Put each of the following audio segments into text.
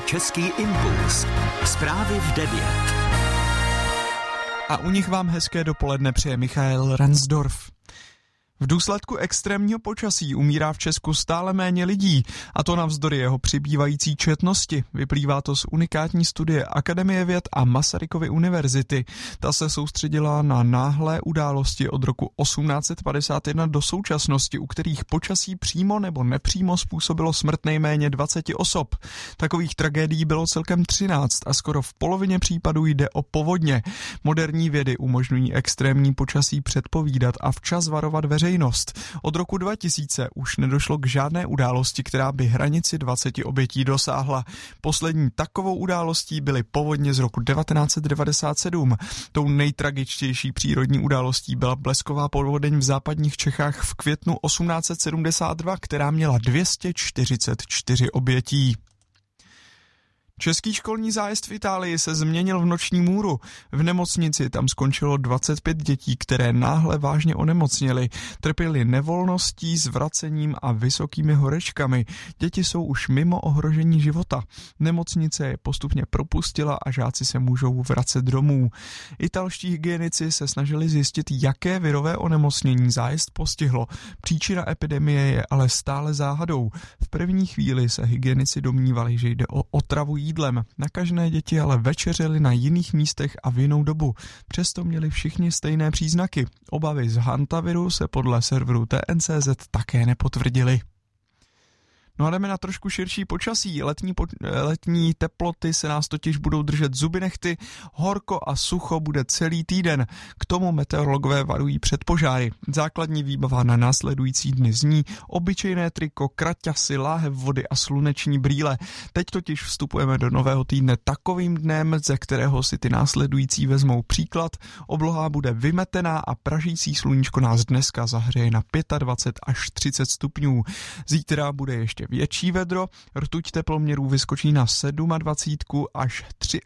Český impuls. Zprávy v 9. A u nich vám hezké dopoledne přeje Michael Ransdorf. V důsledku extrémního počasí umírá v Česku stále méně lidí, a to navzdory jeho přibývající četnosti. Vyplývá to z unikátní studie Akademie věd a Masarykovy univerzity. Ta se soustředila na náhlé události od roku 1851 do současnosti, u kterých počasí přímo nebo nepřímo způsobilo smrt nejméně 20 osob. Takových tragédií bylo celkem 13 a skoro v polovině případů jde o povodně. Moderní vědy umožňují extrémní počasí předpovídat a včas varovat veřejnost. Od roku 2000 už nedošlo k žádné události, která by hranici 20 obětí dosáhla. Poslední takovou událostí byly povodně z roku 1997. Tou nejtragičtější přírodní událostí byla blesková povodeň v západních Čechách v květnu 1872, která měla 244 obětí. Český školní zájezd v Itálii se změnil v noční můru. V nemocnici tam skončilo 25 dětí, které náhle vážně onemocněly. Trpěly nevolností, zvracením a vysokými horečkami. Děti jsou už mimo ohrožení života. Nemocnice je postupně propustila a žáci se můžou vracet domů. Italští hygienici se snažili zjistit, jaké virové onemocnění zájezd postihlo. Příčina epidemie je ale stále záhadou. V první chvíli se hygienici domnívali, že jde o otravu jídlem. Nakažené děti ale večeřely na jiných místech a v jinou dobu. Přesto měli všichni stejné příznaky. Obavy z hantaviru se podle serveru TN.cz také nepotvrdily. No a jdeme na trošku širší počasí. Letní teploty se nás totiž budou držet zuby nehty, horko a sucho bude celý týden. K tomu meteorologové varují před požáry. Základní výbava na následující dny zní obyčejné triko, kraťasy, láhev vody a sluneční brýle. Teď totiž vstupujeme do nového týdne takovým dnem, ze kterého si ty následující vezmou příklad. Obloha bude vymetená a pražící sluníčko nás dneska zahřeje na 25 až 30 stupňů. Zítra bude ještě větší vedro, rtuť teploměrů vyskočí na 27 až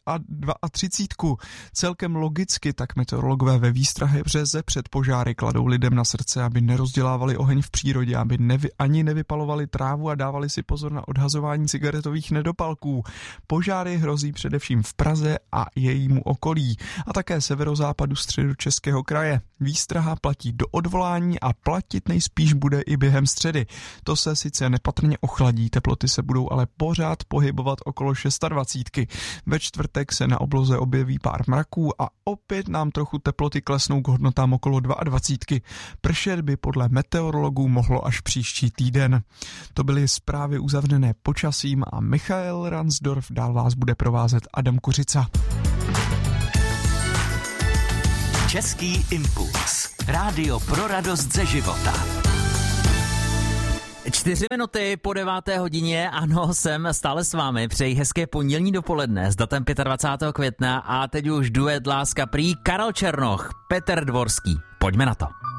32. Celkem logicky tak meteorologové ve výstrahe březe před požáry kladou lidem na srdce, aby nerozdělávali oheň v přírodě, aby ani nevypalovali trávu a dávali si pozor na odhazování cigaretových nedopalků. Požáry hrozí především v Praze a jejímu okolí a také severozápadu Středočeského kraje. Výstraha platí do odvolání a platit nejspíš bude i během středy. To se sice nepatrně ochladí, teploty se budou ale pořád pohybovat okolo 26. Ve čtvrtek se na obloze objeví pár mraků a opět nám trochu teploty klesnou k hodnotám okolo 22. Pršet by podle meteorologů mohlo až příští týden. To byly zprávy uzavřené počasím a Michael Ransdorf, dál vás bude provázet Adam Kuřica. Český impuls. Rádio pro radost ze života. 4 minuty po 9. hodině, ano, jsem stále s vámi, přeji hezké pondělní dopoledne s datem 25. května a teď už duet Láska prý, Karel Černoch, Petr Dvorský. Pojďme na to.